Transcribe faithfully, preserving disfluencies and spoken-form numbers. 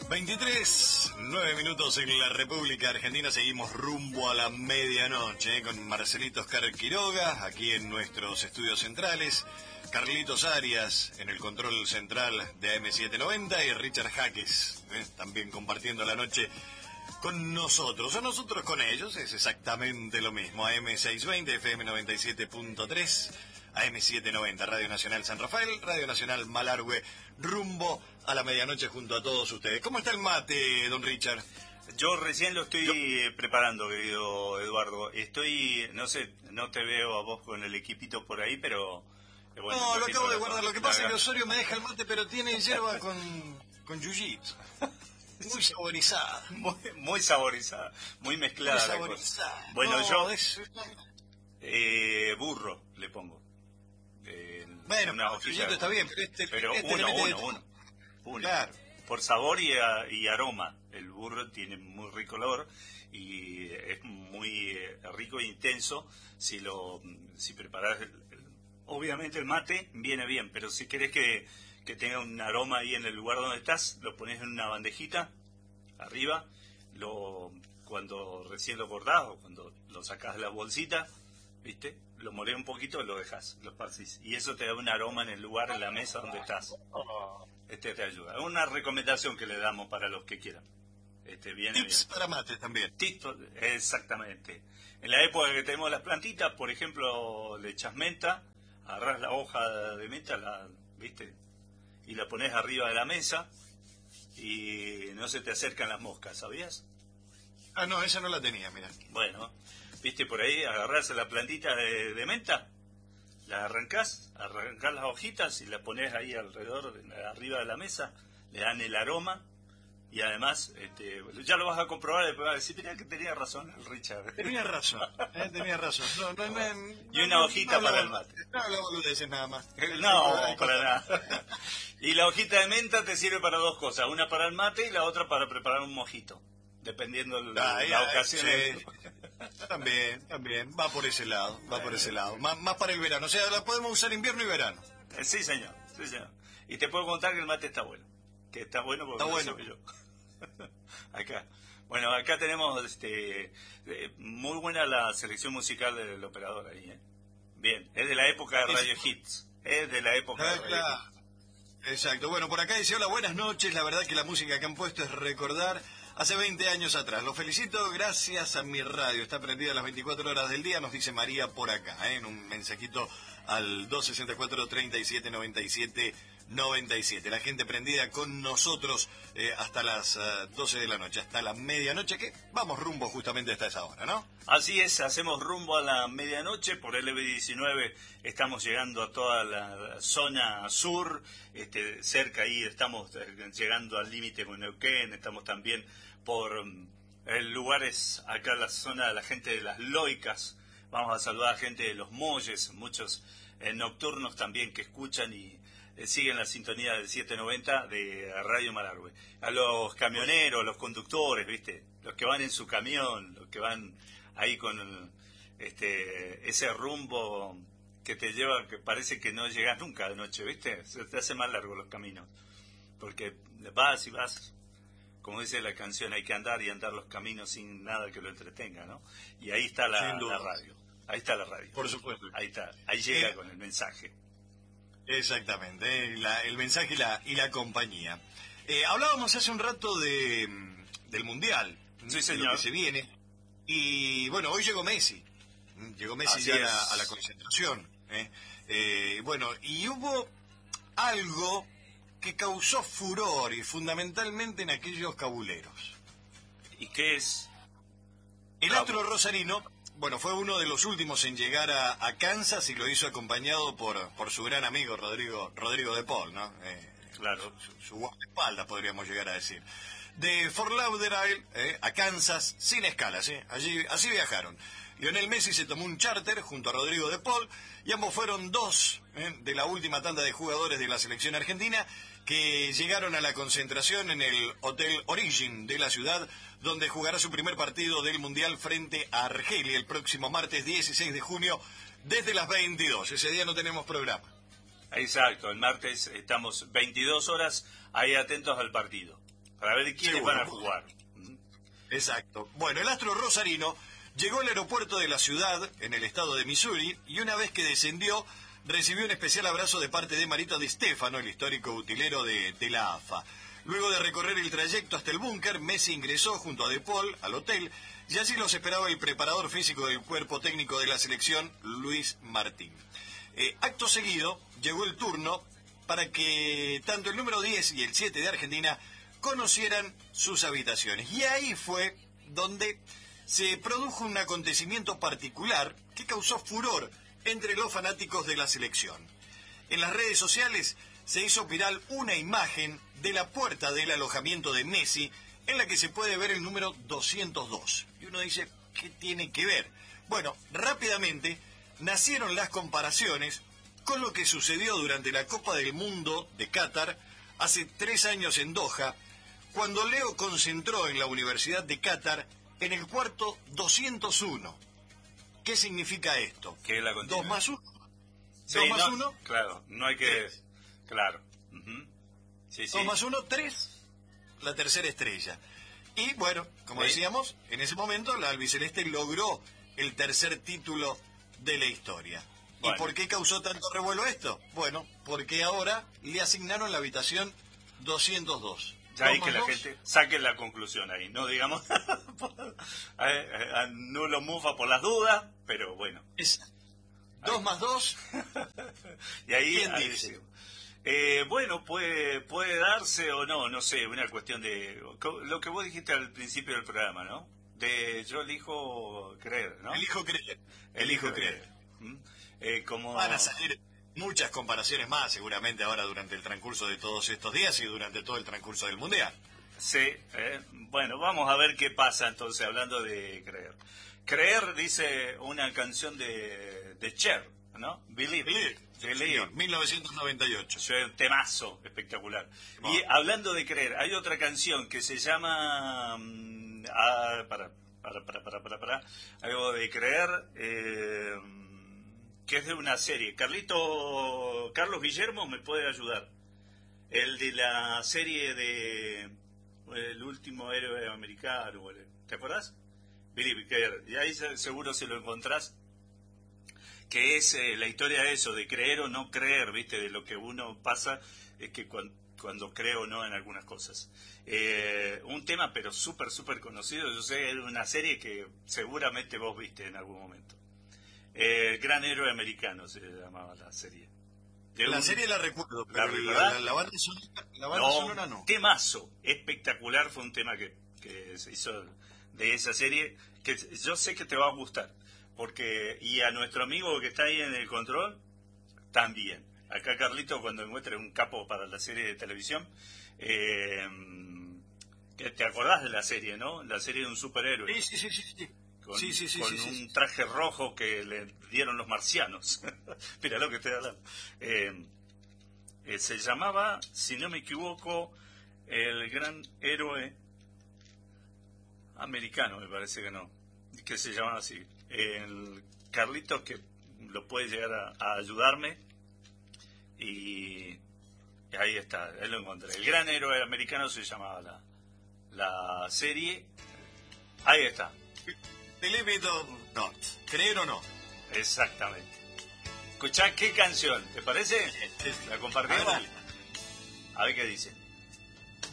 veintitrés, nueve minutos en la República Argentina. Seguimos rumbo a la medianoche ¿eh? con Marcelito Oscar Quiroga, aquí en nuestros estudios centrales. Carlitos Arias en el control central de A M setecientos noventa y Richard Jaques ¿eh? también compartiendo la noche con nosotros. O nosotros con ellos, es exactamente lo mismo. A M seiscientos veinte, F M noventa y siete punto tres, A M setecientos noventa, Radio Nacional San Rafael, Radio Nacional Malargüe, rumbo a la medianoche junto a todos ustedes. ¿Cómo está el mate, don Richard? Yo recién lo estoy Yo... preparando, querido Eduardo. Estoy, no sé, no te veo a vos con el equipito por ahí, pero... Bueno, no, lo acabo de guardar. Lo que pasa es que Osorio me deja el mate, pero tiene hierba con, con jiu-jitsu. Muy saborizada. Muy, muy saborizada, muy mezclada. Muy saborizada. Bueno, no, yo... Es... Eh, burro le pongo. Eh, bueno, una hojilla está bien, pero este... Pero este uno, uno, de... uno, uno. Claro. Por sabor y, a, y aroma. El burro tiene muy rico olor y es muy rico e intenso si lo si preparas... El, obviamente el mate viene bien, pero si querés que, que tenga un aroma ahí en el lugar donde estás, lo pones en una bandejita arriba, lo cuando recién lo cortás o cuando lo sacás de la bolsita, ¿viste? Lo molés un poquito y lo dejás, lo esparcís. Y eso te da un aroma en el lugar, en la mesa donde estás. Este te ayuda. Es una recomendación que le damos para los que quieran. Este, viene Tips bien. para mate también. Tips, exactamente. En la época que tenemos las plantitas, por ejemplo, le echas menta, agarrás la hoja de menta, la, ¿viste? Y la pones arriba de la mesa y no se te acercan las moscas, ¿sabías? Ah, no, esa no la tenía, mira. Bueno, ¿viste por ahí? Agarrás la plantita de, de menta, la arrancás, arrancás las hojitas y la pones ahí alrededor, arriba de la mesa, le dan el aroma. Y además, este, ya lo vas a comprobar, después vas a decir, mira que tenía razón el Richard. Tenía razón, eh, tenía razón. No, no, no, y una no, hojita no, no, para el mate. No, no, no dices nada más. No, para nada. Y la hojita de menta te sirve para dos cosas, una para el mate y la otra para preparar un mojito, dependiendo de la, ah, ya, la ocasión. Sí. También, también, va por ese lado, va por ese lado. Más, más para el verano, o sea, la podemos usar invierno y verano. Eh, sí, señor, sí, señor. Y te puedo contar que el mate está bueno. Que está bueno porque está bueno. Yo. Acá. Bueno, acá tenemos este eh, muy buena la selección musical del operador ahí, ¿eh? Bien, es de la época de Radio Hits. Es de la época de Radio Hits. Exacto. Bueno, por acá dice, hola, buenas noches. La verdad que la música que han puesto es recordar hace veinte años atrás. Los felicito, gracias a mi radio. Está prendida las veinticuatro horas del día, nos dice María por acá, ¿eh? En un mensajito al dos sesenta y cuatro, treinta y siete, noventa y siete, noventa y siete. La gente prendida con nosotros eh, hasta las uh, doce de la noche, hasta la medianoche, que vamos rumbo justamente hasta esa hora, ¿no? Así es, hacemos rumbo a la medianoche. Por el L B diecinueve estamos llegando a toda la zona sur, este, cerca ahí estamos llegando al límite con Neuquén, estamos también por eh, lugares acá en la zona de la gente de las Loicas. Vamos a saludar a gente de los Molles, muchos eh, nocturnos también que escuchan y eh, siguen la sintonía del setecientos noventa de Radio Malargüe. A los camioneros, los conductores, ¿viste? Los que van en su camión, los que van ahí con el, este ese rumbo que te lleva, que parece que no llegas nunca de noche, ¿viste? Se te hace más largo los caminos. Porque vas y vas, como dice la canción, hay que andar y andar los caminos sin nada que lo entretenga, ¿no? Y ahí está la, la radio. Ahí está la radio. Por supuesto. Ahí está. Ahí llega eh, con el mensaje. Exactamente. La, el mensaje y la, y la compañía. Eh, hablábamos hace un rato de del Mundial. Sí, señor. De lo que se viene. Y bueno, hoy llegó Messi. Llegó Messi Así ya a es. la, a la concentración. ¿eh? Eh, bueno, y hubo algo que causó furor y fundamentalmente en aquellos cabuleros. ¿Y qué es? El astro rosarino, bueno, fue uno de los últimos en llegar a, a Kansas y lo hizo acompañado por por su gran amigo Rodrigo Rodrigo de Paul, ¿no? Eh, claro. Su, su guardaespaldas, podríamos llegar a decir. De Fort Lauderdale eh, a Kansas, sin escalas, ¿eh? Allí, así viajaron. Lionel Messi se tomó un charter junto a Rodrigo de Paul y ambos fueron dos eh, de la última tanda de jugadores de la selección argentina que llegaron a la concentración en el Hotel Origin de la ciudad, donde jugará su primer partido del Mundial frente a Argelia el próximo martes dieciséis de junio desde las veintidós. Ese día no tenemos programa. Exacto, el martes estamos veintidós horas ahí atentos al partido. para ver quiénes Seguro. van a jugar. Exacto. Bueno, el astro rosarino llegó al aeropuerto de la ciudad, en el estado de Missouri, y una vez que descendió, recibió un especial abrazo de parte de Marito Di Stefano, el histórico utilero de, de la A F A. Luego de recorrer el trayecto hasta el búnker, Messi ingresó junto a De Paul al hotel, y allí los esperaba el preparador físico del cuerpo técnico de la selección, Luis Martín. Eh, acto seguido, llegó el turno para que tanto el número diez y el siete de Argentina conocieran sus habitaciones. Y ahí fue donde se produjo un acontecimiento particular que causó furor entre los fanáticos de la selección. En las redes sociales se hizo viral una imagen de la puerta del alojamiento de Messi en la que se puede ver el número doscientos dos. Y uno dice, ¿qué tiene que ver? Bueno, rápidamente nacieron las comparaciones con lo que sucedió durante la Copa del Mundo de Qatar hace tres años en Doha, cuando Leo concentró en la Universidad de Qatar en el cuarto doscientos uno. ¿Qué significa esto? ¿Qué es la ¿Dos más uno? Sí, ¿Dos más no, uno? Claro, no hay que... Tres. Claro. Uh-huh. Sí, sí. Dos más uno, tres. La tercera estrella. Y bueno, como Sí. decíamos, en ese momento la albiceleste logró el tercer título de la historia. Bueno. ¿Y por qué causó tanto revuelo esto? Bueno, porque ahora le asignaron la habitación doscientos dos. Ya hay Dos que más la dos, gente saque la conclusión ahí, no digamos nulo mufa por las dudas, pero bueno. es dos más dos. Y ahí, ¿Quién ahí dice? sí. Eh, bueno, puede puede darse o no, no sé, una cuestión de lo que vos dijiste al principio del programa, ¿no? De yo elijo creer, ¿no? Elijo creer. Elijo creer. ¿Mm? Eh, como Van a salir muchas comparaciones más seguramente ahora durante el transcurso de todos estos días y durante todo el transcurso del Mundial. Sí, eh, bueno, vamos a ver qué pasa entonces hablando de creer. Creer dice una canción de, de Cher, ¿no? Believe. Believe. Believe. Señor, mil novecientos noventa y ocho. Es un temazo espectacular. No. Y hablando de creer, hay otra canción que se llama... mm, ah, para, para, para, para, para, para, algo de creer, eh, que es de una serie. Carlito, Carlos Guillermo me puede ayudar. El de la serie de El último héroe americano, ¿te acordás? Believe, creer. Y ahí se- seguro se lo encontrás. Que es eh, la historia de eso, de creer o no creer, ¿viste? De lo que uno pasa, es que cuan- cuando cree o no en algunas cosas. Eh, un tema, pero súper, súper conocido. Yo sé, era una serie que seguramente vos viste en algún momento. Eh, El gran héroe americano se llamaba la serie. De La un- serie la recuerdo, ¿La pero la, recordás? la- la banda sonora, la banda No, sonora no. temazo, espectacular, fue un tema que, que se hizo de esa serie, que yo sé que te va a gustar, porque, y a nuestro amigo que está ahí en el control, también. Acá Carlito, cuando encuentre un capo para la serie de televisión, eh, que te acordás de la serie, ¿no? La serie de un superhéroe. Sí, sí, sí, sí, sí. Con, sí, sí, sí, con sí, un sí. traje rojo que le dieron los marcianos. Mira lo que estoy hablando. Eh, eh, se llamaba, si no me equivoco, El gran héroe americano, me parece que no, que se llamaba así. El Carlitos, que lo puede llegar a, a ayudarme, y, y ahí está, él lo encontré. El gran héroe americano se llamaba la, la serie. Ahí está. Believe it or not. ¿Creer o no? Exactamente. Escuchá qué canción, ¿te parece? ¿La compartimos? Dale. A ver qué dice.